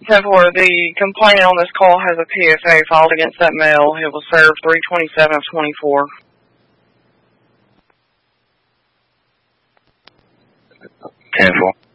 10-4, the complainant on this call has a PFA filed against that male. It was served 3/27 of 24. 10-4.